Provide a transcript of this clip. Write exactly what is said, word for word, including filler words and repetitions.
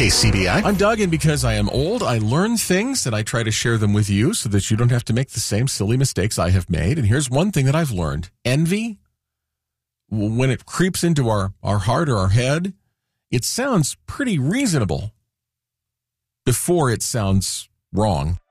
K C B I. I'm Doug, and because I am old, I learn things and I try to share them with you so that you don't have to make the same silly mistakes I have made. And here's one thing that I've learned. Envy, when it creeps into our, our heart or our head, it sounds pretty reasonable before it sounds wrong.